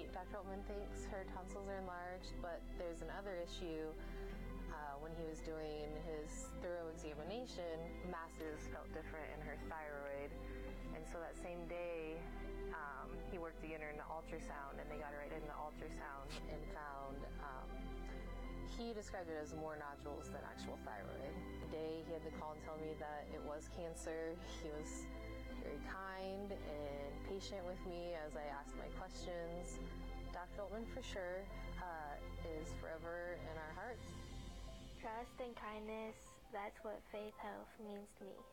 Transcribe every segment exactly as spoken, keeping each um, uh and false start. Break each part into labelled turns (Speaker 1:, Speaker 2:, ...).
Speaker 1: she, Doctor Altman thinks her tonsils are enlarged, but there's another issue. Uh, when he was doing his thorough examination, masses felt different in her thyroid. And so that same day, um, he worked to get her into ultrasound, and they got her right into ultrasound and found, um, he described it as more nodules than actual thyroid. The day he had to call and tell me that it was cancer, he was very kind and patient with me as I asked my questions. Doctor Altman, for sure, uh, is forever in our hearts.
Speaker 2: Trust and kindness, that's what Faith Health means to me.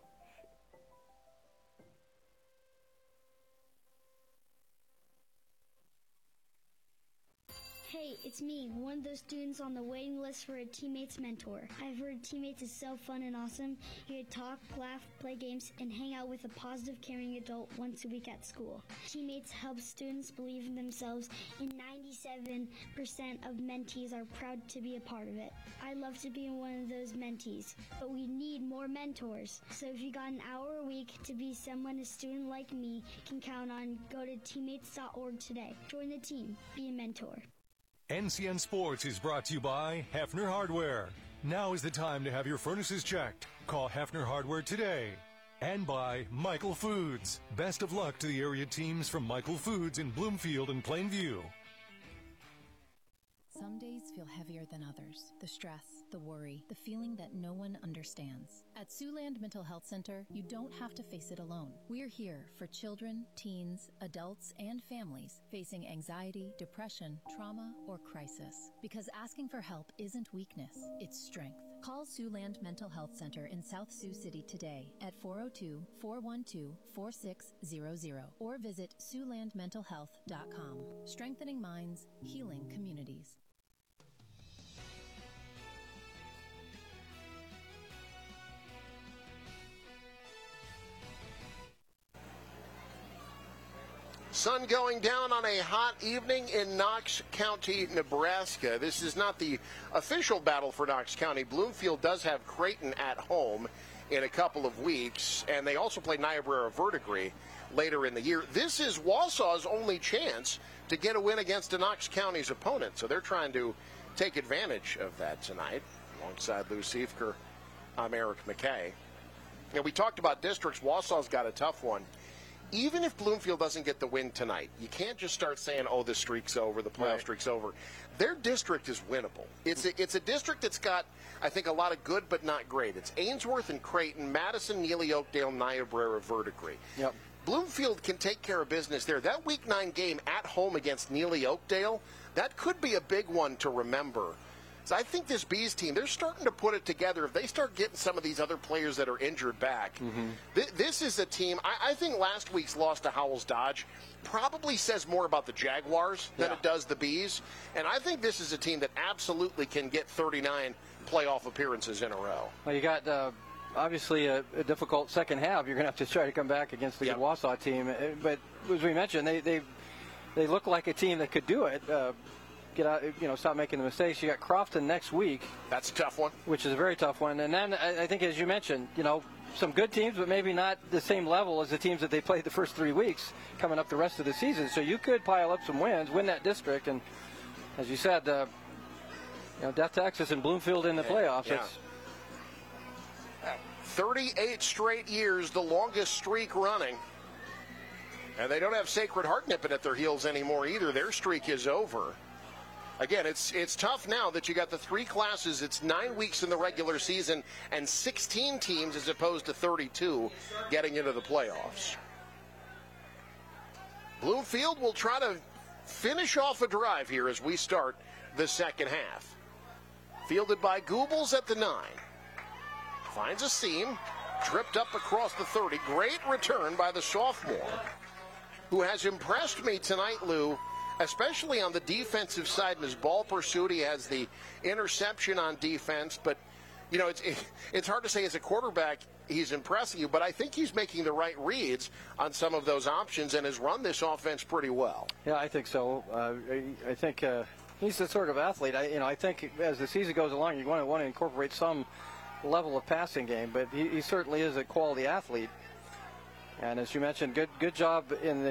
Speaker 3: Hey, it's me, one of those students on the waiting list for a teammate's mentor. I've heard teammates is so fun and awesome. You get to talk, laugh, play games, and hang out with a positive, caring adult once a week at school. Teammates help students believe in themselves, and ninety-seven percent of mentees are proud to be a part of it. I love to be one of those mentees, but we need more mentors. So if you got an hour a week to be someone a student like me can count on, go to teammates dot org today. Join the team. Be a mentor.
Speaker 4: N C N Sports is brought to you by Hefner Hardware. Now is the time to have your furnaces checked. Call Hefner Hardware today. And by Michael Foods. Best of luck to the area teams from Michael Foods in Bloomfield and Plainview.
Speaker 5: Some days feel heavier than others. The stress, the worry, the feeling that no one understands. At Siouxland Mental Health Center, you don't have to face it alone. We're here for children, teens, adults, and families facing anxiety, depression, trauma, or crisis. Because asking for help isn't weakness, it's strength. Call Siouxland Mental Health Center in South Sioux City today at four oh two, four one two, four six zero zero or visit siouxland mental health dot com. Strengthening minds, healing communities.
Speaker 6: Sun going down on a hot evening in Knox County, Nebraska. This is not the official battle for Knox County. Bloomfield does have Creighton at home in a couple of weeks, and they also play Niobrara Verdigris later in the year. This is Wausau's only chance to get a win against a Knox County's opponent, so they're trying to take advantage of that tonight. Alongside Lou Siefker, I'm Eric McKay. You know, we talked about districts. Wausau's got a tough one. Even if Bloomfield doesn't get the win tonight, you can't just start saying, oh, the streak's over, the playoff right. streak's over. Their district is winnable. It's a, it's a district that's got, I think, a lot of good but not great. It's Ainsworth and Creighton, Madison, Neely, Oakdale, Niobrara, Verdigris. Yep. Bloomfield can take care of business there. That week nine game at home against Neely, Oakdale, that could be a big one to remember. So I think this Bees team, they're starting to put it together. If they start getting some of these other players that are injured back, mm-hmm. th- this is a team, I-, I think last week's loss to Howells Dodge probably says more about the Jaguars than yeah. it does the Bees. And I think this is a team that absolutely can get thirty-nine playoff appearances in a row.
Speaker 7: Well, you got uh, obviously a, a difficult second half. You're going to have to try to come back against the yep. Wausau team. But as we mentioned, they, they, they look like a team that could do it. Uh, Get out, you know, stop making the mistakes. You got Crofton next week.
Speaker 6: That's a tough one.
Speaker 7: Which is a very tough one. And then I, I think, as you mentioned, you know, some good teams, but maybe not the same level as the teams that they played the first three weeks coming up the rest of the season. So you could pile up some wins, win that district, and as you said, uh, you know, Death Texas and Bloomfield in the playoffs.
Speaker 6: Yeah.
Speaker 7: It's
Speaker 6: thirty-eight straight years, the longest streak running. And they don't have Sacred Heart nipping at their heels anymore either. Their streak is over. Again, it's it's tough now that you got the three classes. It's nine weeks in the regular season and sixteen teams as opposed to thirty-two getting into the playoffs. Bloomfield will try to finish off a drive here as we start the second half. Fielded by Goebbels at the nine. Finds a seam, tripped up across the thirty. Great return by the sophomore, who has impressed me tonight, Lou, especially on the defensive side in his ball pursuit. He has the interception on defense, but, you know, it's it's hard to say as a quarterback he's impressing you, but I think he's making the right reads on some of those options and has run this offense pretty well.
Speaker 7: Yeah, I think so. Uh, I, I think uh, he's the sort of athlete. I, you know, I think as the season goes along, you want to want to incorporate some level of passing game, but he, he certainly is a quality athlete. And as you mentioned, good good job in the